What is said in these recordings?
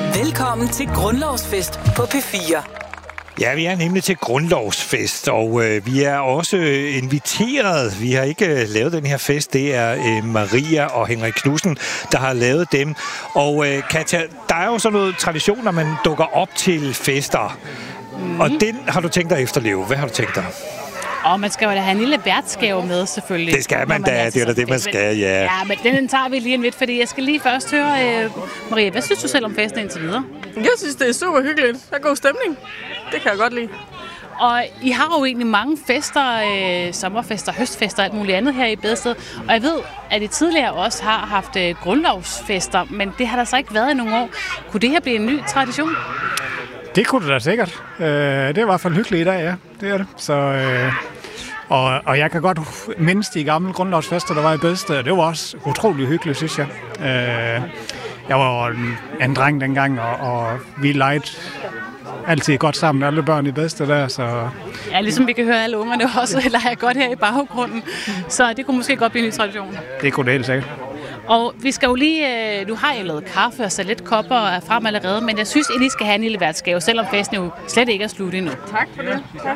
Velkommen til Grundlovsfest på P4. Ja, vi er nemlig til grundlovsfest, og vi er også inviteret. Vi har ikke lavet den her fest. Det er Maria og Henrik Knudsen, der har lavet dem. Og Katja, der er jo sådan noget tradition, når man dukker op til fester. Og den har du tænkt dig at efterleve. Hvad har du tænkt dig? Og man skal jo da have en lille værtsgave med, selvfølgelig. Det skal man da, det er da det, man skal, ja. Ja, men den tager vi lige en lidt, fordi jeg skal lige først høre, Maria, hvad synes du selv om festen indtil videre? Jeg synes, det er super hyggeligt. Der er god stemning. Det kan jeg godt lide. Og I har jo egentlig mange fester, sommerfester, høstfester og alt muligt andet her i Bedsted. Og jeg ved, at I tidligere også har haft grundlovsfester, men det har der så ikke været i nogle år. Kunne det her blive en ny tradition? Det kunne det da sikkert. Det er i hvert fald hyggeligt i dag, ja. Det er det. Så, og jeg kan godt mindes de gamle grundlovsfester, der var i Bedsted. Det var også utrolig hyggeligt, synes jeg. Jeg var en dreng dengang, og vi legede altid godt sammen, alle børn i Bedsted der. Så. Ja, ligesom vi kan høre alle ungerne også leger godt her i baggrunden. Så det kunne måske godt blive en ny tradition. Det kunne det helt sikkert. Og vi skal jo lige, nu har jeg lavet kaffe og lidt kopper frem allerede, men jeg synes, I lige skal have en lille værtsgave, selvom festen jo slet ikke er slut endnu. Tak for det. Tak.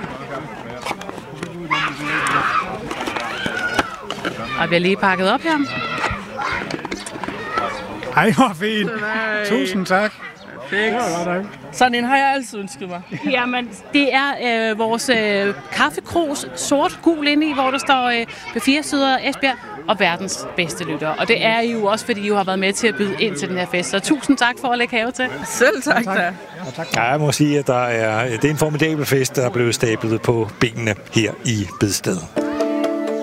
Og vi har lige pakket op her. Ej, hvor fint. Tusind tak. Sådan en har jeg altid ønsket mig. Jamen, det er vores kaffekrus, sort-gul inde i, hvor der står P4 Syd Esbjerg og verdens bedste lytter. Og det er I jo også, fordi I jo har været med til at byde ind til den her fest. Så tusind tak for at lægge have til. Selv tak da. Ja, jeg må sige, at det er en formidabel fest, der er blevet stablet på benene her i Bedsted.